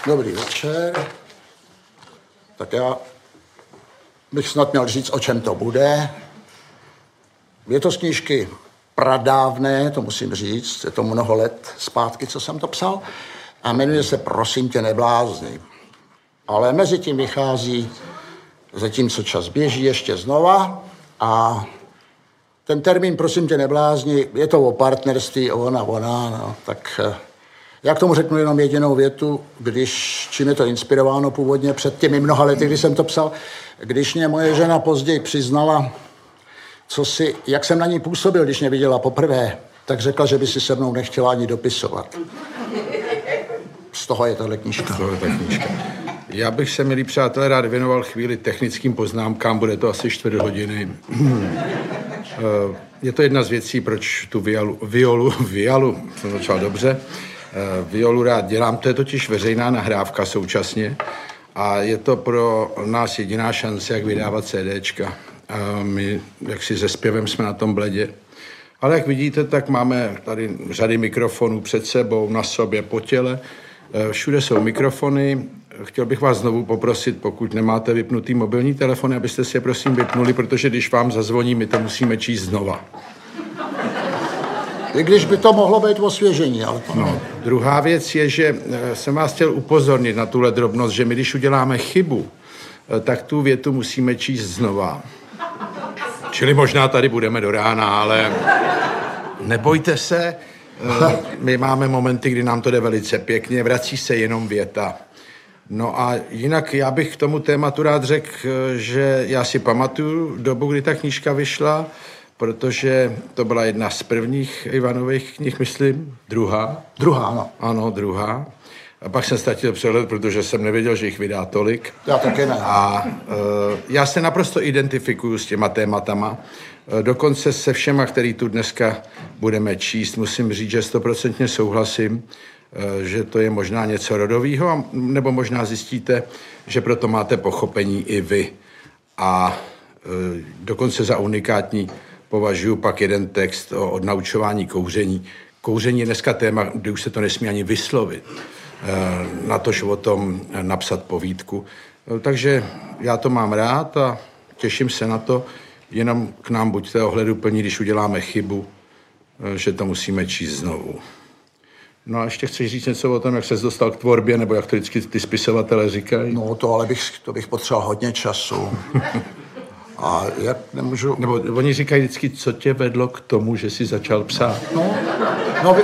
Dobrý večer. Tak já bych snad měl říct, o čem to bude. Je to z knížky pradávné, to musím říct, je to mnoho let zpátky, co jsem to psal, a jmenuje se Prosím tě, neblázni. Ale mezi tím vychází, zatímco čas běží, ještě znova, a ten termín Prosím tě, neblázni, je to o partnerství, o ona, no, tak já k tomu řeknu jenom jedinou větu, čím je to inspirováno původně před těmi mnoha lety, kdy jsem to psal, když mě moje žena později přiznala, jak jsem na ní působil, když mě viděla poprvé, tak řekla, že by si se mnou nechtěla ani dopisovat. Z toho je tahle knížka. Já bych se, milí přátelé, rád věnoval chvíli technickým poznámkám, bude to asi 4 hodiny. Je to jedna z věcí, proč tu violu, jsem začal dobře, violu rád dělám, to je totiž veřejná nahrávka současně a je to pro nás jediná šance, jak vydávat CDčka. A my, jaksi se zpěvem, jsme na tom bledě. Ale jak vidíte, tak máme tady řady mikrofonů před sebou, na sobě, po těle. Všude jsou mikrofony. Chtěl bych vás znovu poprosit, pokud nemáte vypnutý mobilní telefony, abyste si je prosím vypnuli, protože když vám zazvoní, my to musíme číst znova. I když by to mohlo být osvěžení, ale to no. Druhá věc je, že jsem vás chtěl upozornit na tuhle drobnost, že my, když uděláme chybu, tak tu větu musíme číst znova. Čili možná tady budeme do rána, ale nebojte se, my máme momenty, kdy nám to jde velice pěkně, vrací se jenom věta. No a jinak já bych k tomu tématu rád řekl, že já si pamatuju dobu, kdy ta knížka vyšla, protože to byla jedna z prvních Ivanových knih, myslím, druhá. Druhá, no. Ano, druhá. A pak jsem ztratil přehled, protože jsem nevěděl, že jich vydá tolik. Já taky ne. A já se naprosto identifikuju s těma tématama. Dokonce se všema, který tu dneska budeme číst, musím říct, že 100% souhlasím, že to je možná něco rodového, nebo možná zjistíte, že proto máte pochopení i vy. A dokonce za unikátní považuji pak jeden text o odnaučování kouření. Kouření je dneska téma, kdy už se to nesmí ani vyslovit. Natož o tom napsat povídku. Takže já to mám rád a těším se na to. Jenom k nám buďte ohleduplní, když uděláme chybu, že to musíme číst znovu. No a ještě chceš říct něco o tom, jak ses dostal k tvorbě, nebo jak to vždycky ty spisovatelé říkají? No to ale bych potřeboval hodně času. A jak nemůžu... Nebo oni říkají vždycky, co tě vedlo k tomu, že jsi začal psát? No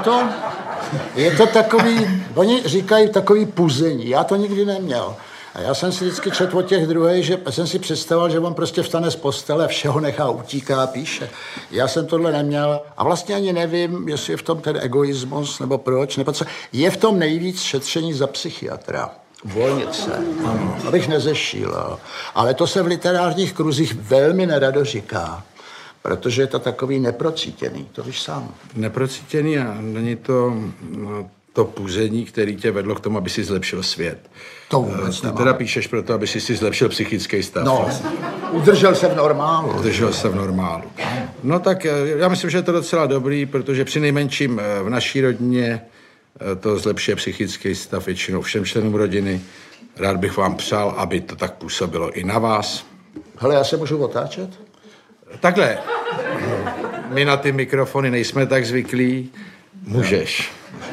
je to takový, oni říkají takový puzení, já to nikdy neměl. A já jsem si vždycky četl od těch druhých, že jsem si představoval, že on prostě vstane z postele, všeho nechá, utíká a píše. Já jsem tohle neměl a vlastně ani nevím, jestli je v tom ten egoismus, nebo proč, nebo co. Je v tom nejvíc šetření za psychiatra. Volnit se, abych nezešílel. Ale to se v literárních kruzích velmi nerado říká, protože je to takový neprocítěný, to víš sám. Neprocítěný a není to to puzení, který tě vedlo k tomu, aby si zlepšil svět. To vůbec Ty teda píšeš proto, aby si zlepšil psychický stav. No, udržel se v normálu. Udržel se v normálu. No tak já myslím, že je to docela dobrý, protože při nejmenším v naší rodině to zlepšuje psychický stav většinou všem členům rodiny. Rád bych vám přál, aby to tak působilo i na vás. Hele, já se můžu otáčet? Takhle. My na ty mikrofony nejsme tak zvyklí. Můžeš.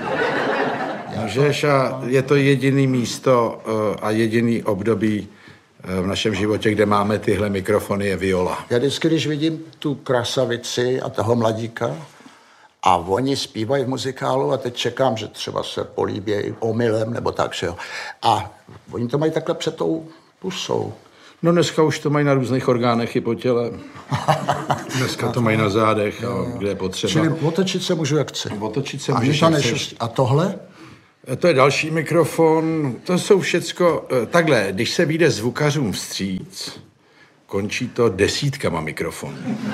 Můžeš a je to jediný místo a jediný období v našem životě, kde máme tyhle mikrofony, je viola. Já vždycky, když vidím tu krasavici a toho mladíka a oni zpívají v muzikálu a teď čekám, že třeba se políbějí omylem nebo tak, že jo. A oni to mají takhle před tou pusou. No dneska už to mají na různých orgánech i po těle. Dneska to mají na zádech, kde je potřeba. Čili otočit se můžu, jak chci. Otočit se můžeš, jak chceš. A tohle? To je další mikrofon. To jsou všecko... Takhle, když se vyjde zvukařům vstříc, končí to desítkama mikrofonů.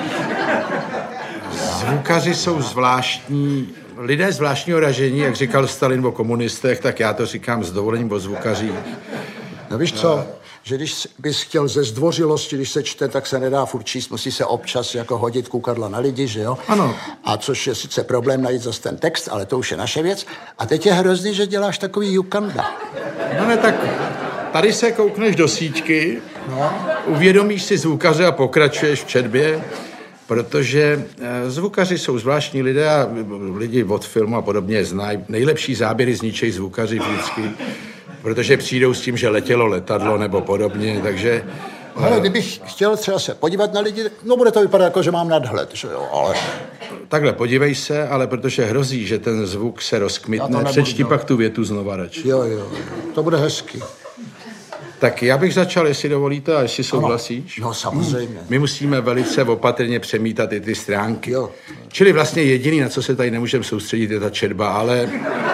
Zvukaři jsou zvláštní... Lidé zvláštního ražení, jak říkal Stalin o komunistech, tak já to říkám s dovolením o zvukařích. No víš co, že když bys chtěl ze zdvořilosti, když se čte, tak se nedá furt číst, musí se občas jako hodit kukadla na lidi, že jo? Ano. A což je sice problém najít zase ten text, ale to už je naše věc. A teď je hrozný, že děláš takový jukanda. No ne, tak tady se koukneš do síťky, uvědomíš si zvukaře a pokračuješ v četbě, protože zvukaři jsou zvláštní lidé a lidi od filmu a podobně znají. Nejlepší záběry zničejí zvukaři vždycky, protože přijdou s tím, že letělo letadlo nebo podobně, takže... Ale kdybych chtěl třeba se podívat na lidi, no bude to vypadat jako, že mám nadhled, že jo, ale... Takhle, podívej se, ale protože hrozí, že ten zvuk se rozkmitne, přečti pak tu větu znova radši. Jo, to bude hezky. Tak já bych začal, jestli dovolíte a jestli souhlasíš. No, samozřejmě. My musíme velice opatrně přemítat i ty stránky. Jo. Čili vlastně jediný, na co se tady nemůžeme soustředit, je ta četba, ale...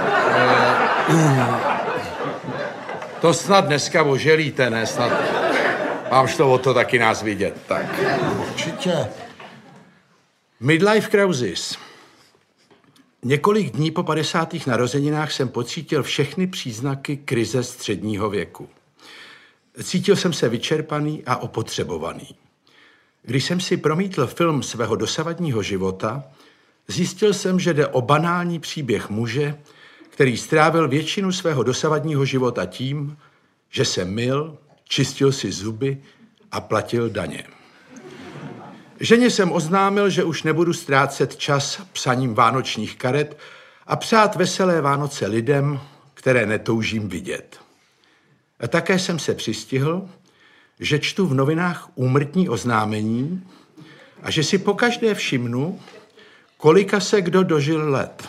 to snad dneska oželíte, ne? Snad vám šlo o to taky nás vidět. Tak. Určitě. Midlife crisis. Několik dní po 50. narozeninách jsem pocítil všechny příznaky krize středního věku. Cítil jsem se vyčerpaný a opotřebovaný. Když jsem si promítl film svého dosavadního života, zjistil jsem, že jde o banální příběh muže, který strávil většinu svého dosavadního života tím, že se myl, čistil si zuby a platil daně. Ženě jsem oznámil, že už nebudu ztrácet čas psaním vánočních karet a přát veselé Vánoce lidem, které netoužím vidět. A také jsem se přistihl, že čtu v novinách úmrtní oznámení a že si pokaždé všimnu, kolika se kdo dožil let.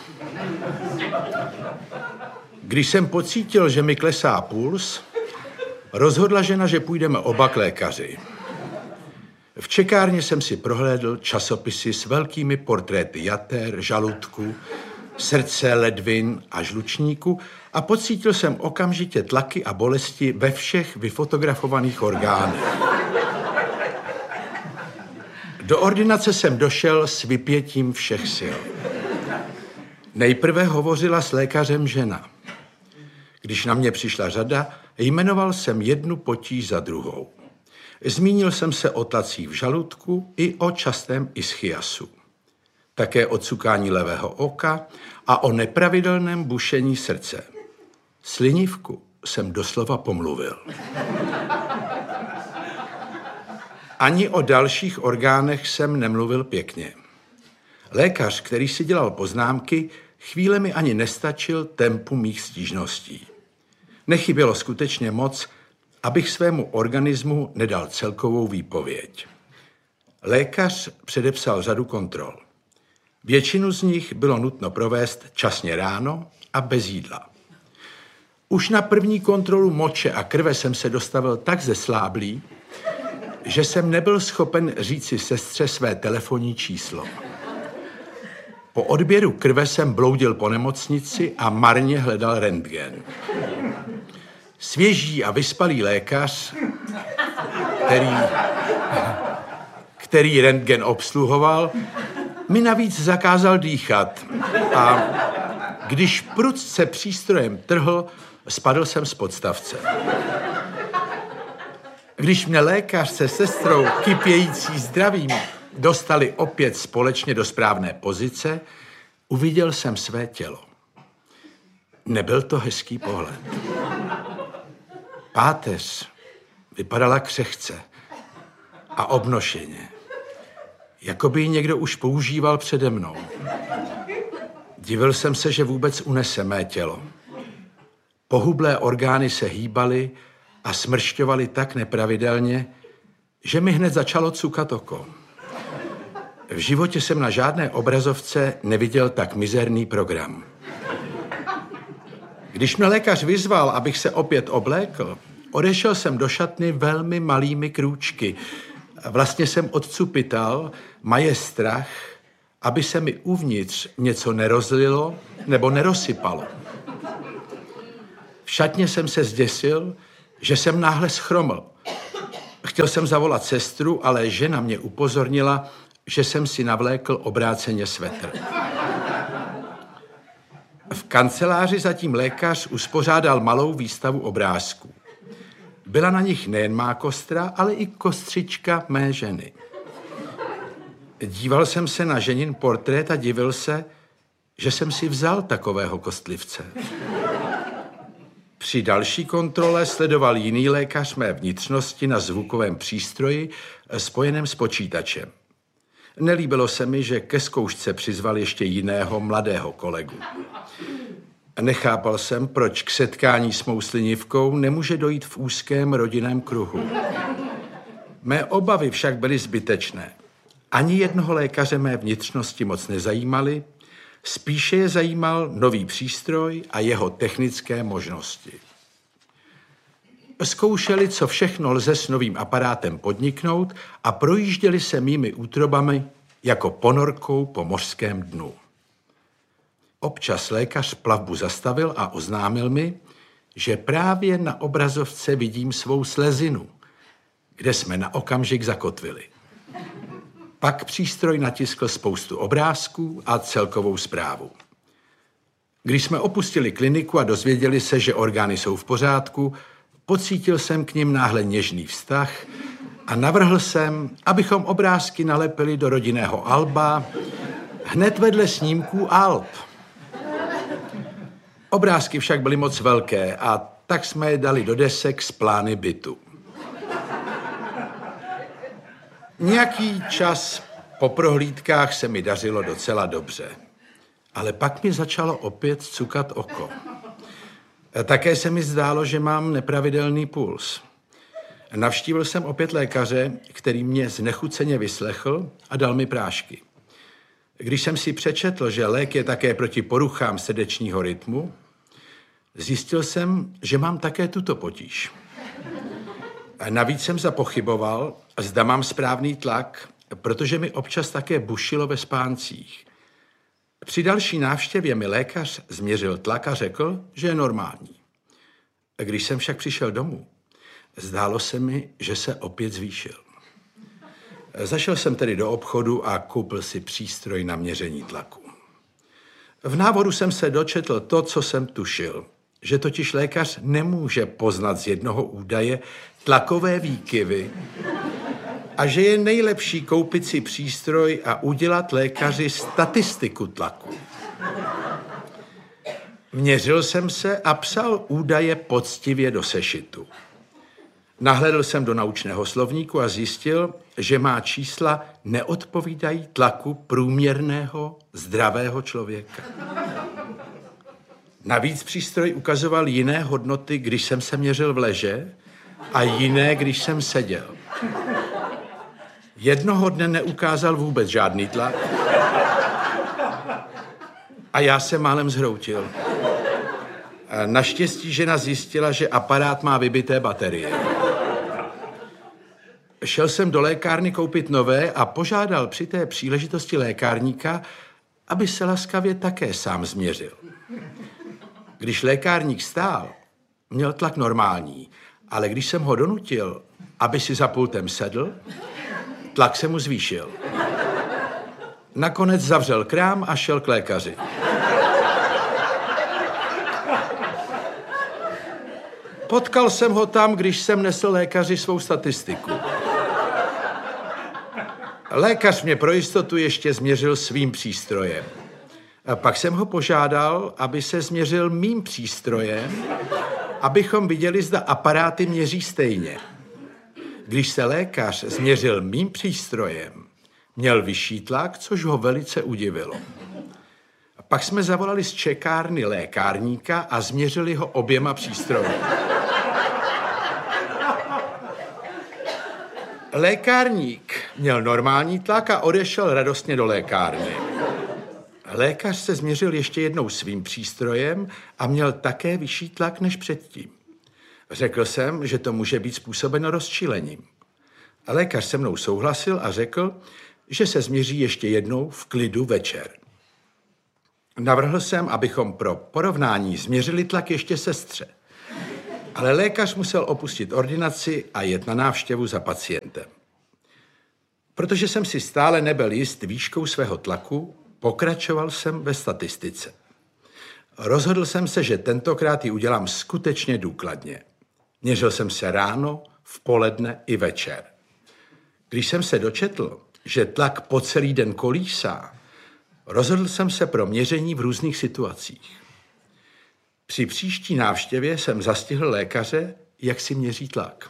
Když jsem pocítil, že mi klesá puls, rozhodla žena, že půjdeme oba k lékaři. V čekárně jsem si prohlédl časopisy s velkými portréty jater, žaludku, srdce, ledvin a žlučníku a pocítil jsem okamžitě tlaky a bolesti ve všech vyfotografovaných orgánech. Do ordinace jsem došel s vypětím všech sil. Nejprve hovořila s lékařem žena. Když na mě přišla řada, jmenoval jsem jednu potíž za druhou. Zmínil jsem se o tlacích v žaludku i o častém ischiasu. Také o cukání levého oka a o nepravidelném bušení srdce. Slinivku jsem doslova pomluvil. Ani o dalších orgánech jsem nemluvil pěkně. Lékař, který si dělal poznámky, chvílemi ani nestačil tempu mých stížností. Nechybělo skutečně moc, abych svému organismu nedal celkovou výpověď. Lékař předepsal řadu kontrol. Většinu z nich bylo nutno provést časně ráno a bez jídla. Už na první kontrolu moče a krve jsem se dostavil tak zesláblý, že jsem nebyl schopen říci sestře své telefonní číslo. Po odběru krve jsem bloudil po nemocnici a marně hledal rentgen. Svěží a vyspalý lékař, který rentgen obsluhoval, mi navíc zakázal dýchat a když prudce přístrojem trhl, spadl jsem z podstavce. Když mě lékař se sestrou kypějící zdravím dostali opět společně do správné pozice, uviděl jsem své tělo. Nebyl to hezký pohled. Páteř vypadala křehce a obnošeně, jako by ji někdo už používal přede mnou. Divil jsem se, že vůbec unese mé tělo. Pohublé orgány se hýbaly a smršťovaly tak nepravidelně, že mi hned začalo cukat oko. V životě jsem na žádné obrazovce neviděl tak mizerný program. Když mě lékař vyzval, abych se opět oblékl, odešel jsem do šatny velmi malými krůčky. Vlastně jsem odcupital, maje strach, aby se mi uvnitř něco nerozlilo nebo nerozsypalo. V šatně jsem se zděsil, že jsem náhle schroml. Chtěl jsem zavolat sestru, ale žena mě upozornila, že jsem si navlékl obráceně svetr. V kanceláři zatím lékař uspořádal malou výstavu obrázků. Byla na nich nejen má kostra, ale i kostřička mé ženy. Díval jsem se na ženin portrét a divil se, že jsem si vzal takového kostlivce. Při další kontrole sledoval jiný lékař mé vnitřnosti na zvukovém přístroji spojeném s počítačem. Nelíbilo se mi, že ke zkoušce přizval ještě jiného mladého kolegu. Nechápal jsem, proč k setkání s mou slinivkou nemůže dojít v úzkém rodinném kruhu. Mé obavy však byly zbytečné. Ani jednoho lékaře mé vnitřnosti moc nezajímaly, spíše je zajímal nový přístroj a jeho technické možnosti. Zkoušeli, co všechno lze s novým aparátem podniknout a projížděli se mými útrobami jako ponorkou po mořském dnu. Občas lékař plavbu zastavil a oznámil mi, že právě na obrazovce vidím svou slezinu, kde jsme na okamžik zakotvili. Pak přístroj natiskl spoustu obrázků a celkovou zprávu. Když jsme opustili kliniku a dozvěděli se, že orgány jsou v pořádku, pocítil jsem k nim náhle něžný vztah a navrhl jsem, abychom obrázky nalepili do rodinného alba hned vedle snímků alb. Obrázky však byly moc velké a tak jsme je dali do desek s plány bytu. Nějaký čas po prohlídkách se mi dařilo docela dobře, ale pak mi začalo opět cukat oko. Také se mi zdálo, že mám nepravidelný puls. Navštívil jsem opět lékaře, který mě znechuceně vyslechl a dal mi prášky. Když jsem si přečetl, že lék je také proti poruchám srdečního rytmu, zjistil jsem, že mám také tuto potíž. Navíc jsem zapochyboval, zda mám správný tlak, protože mi občas také bušilo ve spáncích. Při další návštěvě mi lékař změřil tlak a řekl, že je normální. Když jsem však přišel domů, zdálo se mi, že se opět zvýšil. Zašel jsem tedy do obchodu a koupil si přístroj na měření tlaku. V návodu jsem se dočetl to, co jsem tušil, že totiž lékař nemůže poznat z jednoho údaje tlakové výkyvy a že je nejlepší koupit si přístroj a udělat lékaři statistiku tlaku. Měřil jsem se a psal údaje poctivě do sešitu. Nahlédl jsem do naučného slovníku a zjistil, že má čísla neodpovídají tlaku průměrného zdravého člověka. Navíc přístroj ukazoval jiné hodnoty, když jsem se měřil v leže a jiné, když jsem seděl. Jednoho dne neukázal vůbec žádný tlak a já se málem zhroutil. Naštěstí žena zjistila, že aparát má vybité baterie. Šel jsem do lékárny koupit nové a požádal při té příležitosti lékárníka, aby se laskavě také sám změřil. Když lékárník stál, měl tlak normální, ale když jsem ho donutil, aby si za pultem sedl, tlak se mu zvýšil. Nakonec zavřel krám a šel k lékaři. Potkal jsem ho tam, když jsem nesl lékaři svou statistiku. Lékař mě pro jistotu ještě změřil svým přístrojem. A pak jsem ho požádal, aby se změřil mým přístrojem, abychom viděli, zda aparáty měří stejně. Když se lékař změřil mým přístrojem, měl vyšší tlak, což ho velice udivilo. Pak jsme zavolali z čekárny lékárníka a změřili ho oběma přístroji. Lékárník měl normální tlak a odešel radostně do lékárny. Lékař se změřil ještě jednou svým přístrojem a měl také vyšší tlak než předtím. Řekl jsem, že to může být způsobeno rozčilením. Lékař se mnou souhlasil a řekl, že se změří ještě jednou v klidu večer. Navrhl jsem, abychom pro porovnání změřili tlak ještě sestře. Ale lékař musel opustit ordinaci a jet na návštěvu za pacientem. Protože jsem si stále nebyl jist výškou svého tlaku, pokračoval jsem ve statistice. Rozhodl jsem se, že tentokrát ji udělám skutečně důkladně. Měřil jsem se ráno, v poledne i večer. Když jsem se dočetl, že tlak po celý den kolísá, rozhodl jsem se pro měření v různých situacích. Při příští návštěvě jsem zastihl lékaře, jak si měří tlak.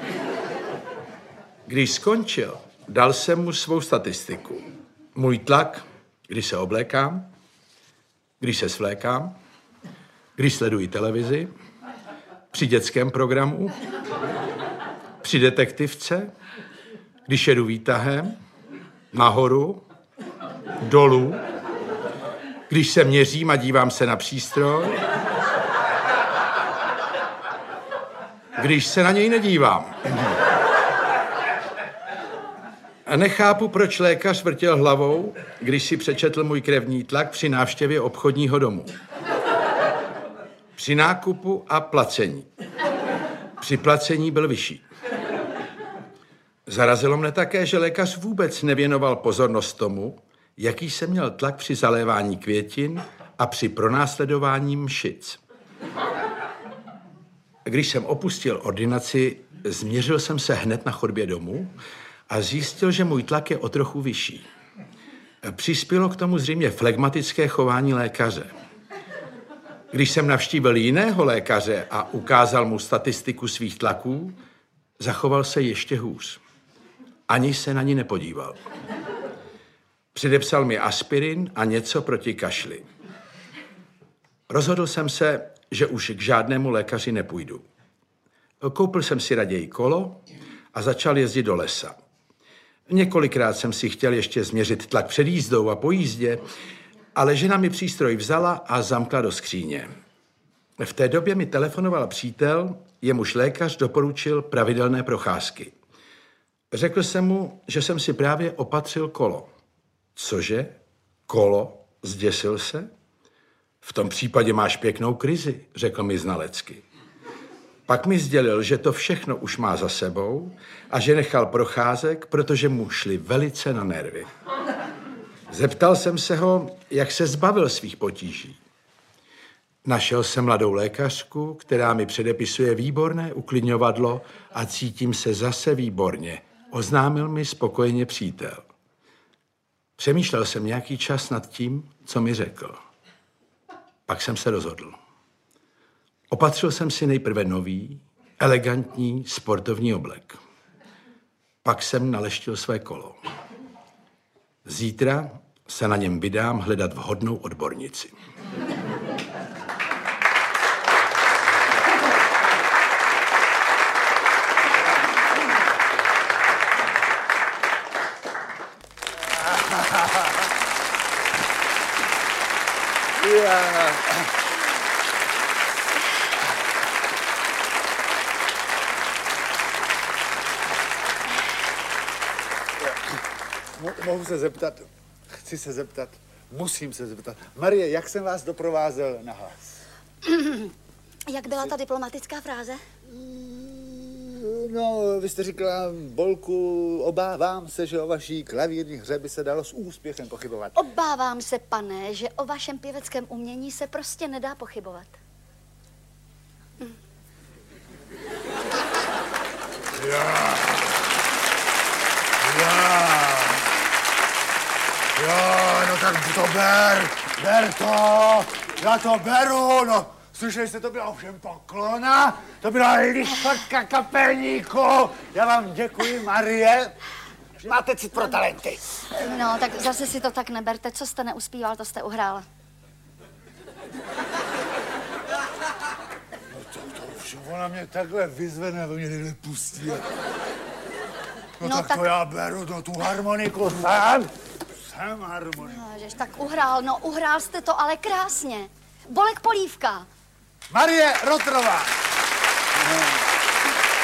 Když skončil, dal jsem mu svou statistiku. Můj tlak, když se oblékám, když se svlékám, když sleduji televizi, při dětském programu, při detektivce, když jedu výtahem, nahoru, dolů, když se měřím a dívám se na přístroj, když se na něj nedívám. A nechápu, proč lékař vrtěl hlavou, když si přečetl můj krevní tlak při návštěvě obchodního domu. Při nákupu a placení. Při placení byl vyšší. Zarazilo mne také, že lékař vůbec nevěnoval pozornost tomu, jaký jsem měl tlak při zalévání květin a při pronásledování mšic. Když jsem opustil ordinaci, změřil jsem se hned na chodbě domů a zjistil, že můj tlak je o trochu vyšší. Přispělo k tomu zřejmě flegmatické chování lékaře. Když jsem navštívil jiného lékaře a ukázal mu statistiku svých tlaků, zachoval se ještě hůř. Ani se na ní nepodíval. Předepsal mi aspirin a něco proti kašli. Rozhodl jsem se, že už k žádnému lékaři nepůjdu. Koupil jsem si raději kolo a začal jezdit do lesa. Několikrát jsem si chtěl ještě změřit tlak před jízdou a po jízdě, ale žena mi přístroj vzala a zamkla do skříně. V té době mi telefonoval přítel, jemuž lékař doporučil pravidelné procházky. Řekl jsem mu, že jsem si právě opatřil kolo. Cože? Kolo? Zděsil se? V tom případě máš pěknou krizi, řekl mi znalecky. Pak mi sdělil, že to všechno už má za sebou a že nechal procházek, protože mu šli velice na nervy. Zeptal jsem se ho, jak se zbavil svých potíží. Našel jsem mladou lékařku, která mi předepisuje výborné uklidňovadlo a cítím se zase výborně, oznámil mi spokojeně přítel. Přemýšlel jsem nějaký čas nad tím, co mi řekl. Pak jsem se rozhodl. Opatřil jsem si nejprve nový, elegantní sportovní oblek. Pak jsem naleštil své kolo. Zítra se na něm vydám hledat vhodnou odbornici. Mohu se zeptat, chci se zeptat, musím se zeptat. Marie, jak jsem vás doprovázel na hlas? Jak byla ta diplomatická fráze? No, vy jste říkala, Bolku, obávám se, že o vaší klavírní hře by se dalo s úspěchem pochybovat. Obávám se, pane, že o vašem pěveckém umění se prostě nedá pochybovat. Jo, no tak to ber to, já to beru, no. Slyšeli jste, to byla ovšem poklona, to byla lichotka kapelníku. Já vám děkuji, Marie. Máte cit pro talenty. No, tak zase si to tak neberte. Co jste neuspíval, to jste uhrál. No to ovšem, ona mě takhle vyzvedne, to mě takhle pustí. No tak to já beru, no tu harmoniku jsem harmonik. No, žež tak uhrál, no uhrál jste to, ale krásně. Bolek Polívka. Marie Rotrová.